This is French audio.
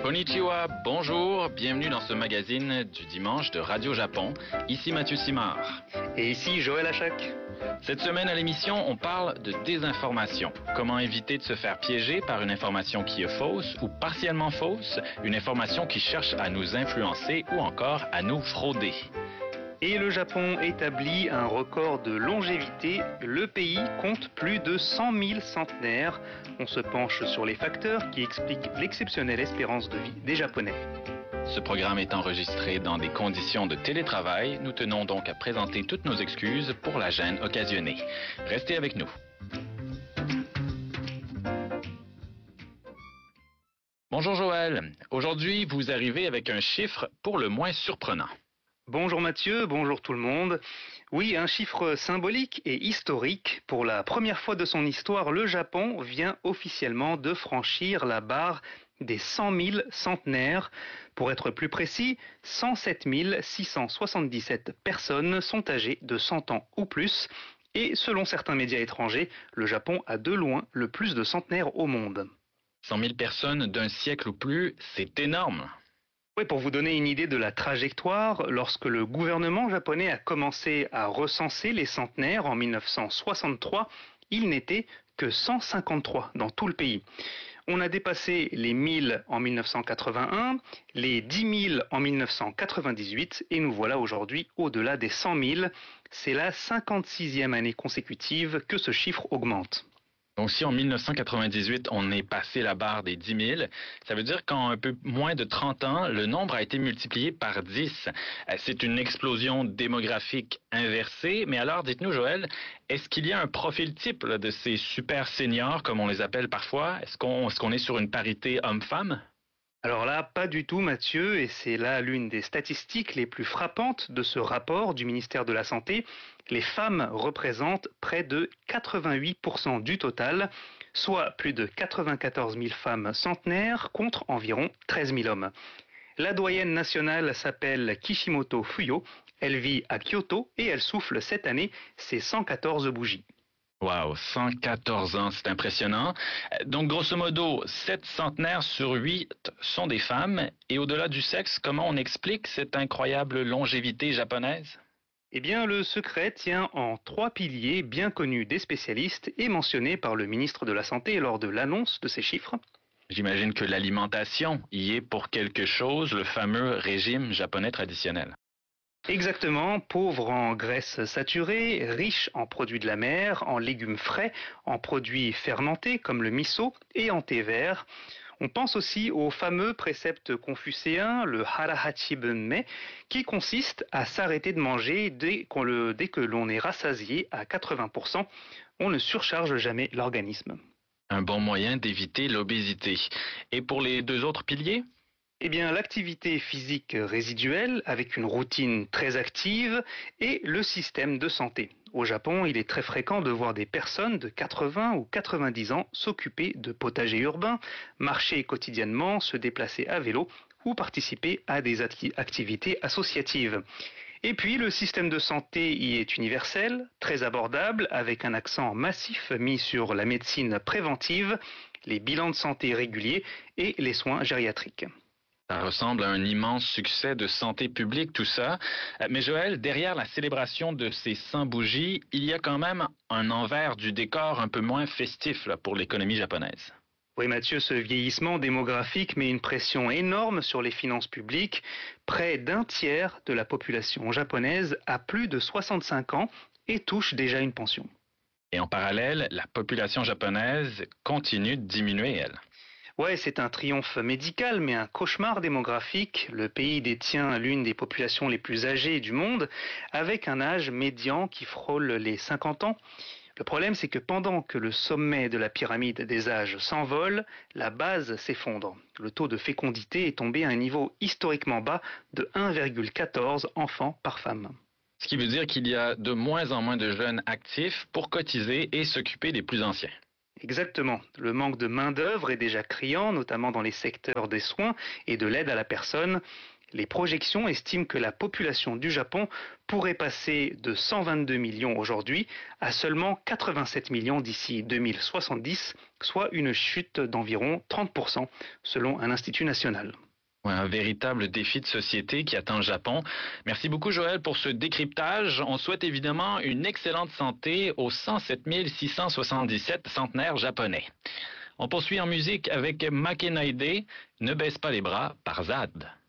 Konnichiwa, bonjour, bienvenue dans ce magazine du dimanche de Radio Japon. Ici Mathieu Simard. Et ici Joël Achac. Cette semaine à l'émission, on parle de désinformation. Comment éviter de se faire piéger par une information qui est fausse ou partiellement fausse, une information qui cherche à nous influencer ou encore à nous frauder. Et le Japon établit un record de longévité. Le pays compte plus de 100 000 centenaires. On se penche sur les facteurs qui expliquent l'exceptionnelle espérance de vie des Japonais. Ce programme est enregistré dans des conditions de télétravail. Nous tenons donc à présenter toutes nos excuses pour la gêne occasionnée. Restez avec nous. Bonjour Joël. Aujourd'hui, vous arrivez avec un chiffre pour le moins surprenant. Bonjour Mathieu, bonjour tout le monde. Oui, un chiffre symbolique et historique. Pour la première fois de son histoire, le Japon vient officiellement de franchir la barre des 100 000 centenaires. Pour être plus précis, 107 677 personnes sont âgées de 100 ans ou plus. Et selon certains médias étrangers, le Japon a de loin le plus de centenaires au monde. 100 000 personnes d'un siècle ou plus, c'est énorme. Oui, pour vous donner une idée de la trajectoire, lorsque le gouvernement japonais a commencé à recenser les centenaires en 1963, il n'était que 153 dans tout le pays. On a dépassé les 1000 en 1981, les 10 000 en 1998 et nous voilà aujourd'hui au-delà des 100 000. C'est la 56e année consécutive que ce chiffre augmente. Donc si en 1998, on est passé la barre des 10 000, ça veut dire qu'en un peu moins de 30 ans, le nombre a été multiplié par 10. C'est une explosion démographique inversée. Mais alors, dites-nous, Joël, est-ce qu'il y a un profil type de ces super seniors, comme on les appelle parfois? Est-ce qu'on est sur une parité homme-femme? Alors là, pas du tout Mathieu, et c'est là l'une des statistiques les plus frappantes de ce rapport du ministère de la Santé. Les femmes représentent près de 88% du total, soit plus de 94 000 femmes centenaires contre environ 13 000 hommes. La doyenne nationale s'appelle Kishimoto Fuyo, elle vit à Kyoto et elle souffle cette année ses 114 bougies. Wow, 114 ans, c'est impressionnant. Donc, grosso modo, 7 centenaires sur 8 sont des femmes. Et au-delà du sexe, comment on explique cette incroyable longévité japonaise? Eh bien, le secret tient en 3 piliers bien connus des spécialistes et mentionnés par le ministre de la Santé lors de l'annonce de ces chiffres. J'imagine que l'alimentation y est pour quelque chose, le fameux régime japonais traditionnel. Exactement, pauvre en graisses saturées, riche en produits de la mer, en légumes frais, en produits fermentés comme le miso et en thé vert. On pense aussi au fameux précepte confucéen, le harahachi bunme, qui consiste à s'arrêter de manger dès que l'on est rassasié à 80%. On ne surcharge jamais l'organisme. Un bon moyen d'éviter l'obésité. Et pour les deux autres piliers? Eh bien, l'activité physique résiduelle, avec une routine très active, et le système de santé. Au Japon, il est très fréquent de voir des personnes de 80 ou 90 ans s'occuper de potagers urbains, marcher quotidiennement, se déplacer à vélo ou participer à des activités associatives. Et puis, le système de santé y est universel, très abordable, avec un accent massif mis sur la médecine préventive, les bilans de santé réguliers et les soins gériatriques. Ça ressemble à un immense succès de santé publique, tout ça. Mais Joël, derrière la célébration de ces 100 bougies, il y a quand même un envers du décor un peu moins festif là, pour l'économie japonaise. Oui Mathieu, ce vieillissement démographique met une pression énorme sur les finances publiques. Près d'un tiers de la population japonaise a plus de 65 ans et touche déjà une pension. Et en parallèle, la population japonaise continue de diminuer, elle. Ouais, c'est un triomphe médical, mais un cauchemar démographique. Le pays détient l'une des populations les plus âgées du monde, avec un âge médian qui frôle les 50 ans. Le problème, c'est que pendant que le sommet de la pyramide des âges s'envole, la base s'effondre. Le taux de fécondité est tombé à un niveau historiquement bas de 1,14 enfants par femme. Ce qui veut dire qu'il y a de moins en moins de jeunes actifs pour cotiser et s'occuper des plus anciens. Exactement. Le manque de main-d'œuvre est déjà criant, notamment dans les secteurs des soins et de l'aide à la personne. Les projections estiment que la population du Japon pourrait passer de 122 millions aujourd'hui à seulement 87 millions d'ici 2070, soit une chute d'environ 30% selon un institut national. Ouais, un véritable défi de société qui attend le Japon. Merci beaucoup, Joël, pour ce décryptage. On souhaite évidemment une excellente santé aux 107 677 centenaires japonais. On poursuit en musique avec Makenaide, Ne baisse pas les bras, par Zad.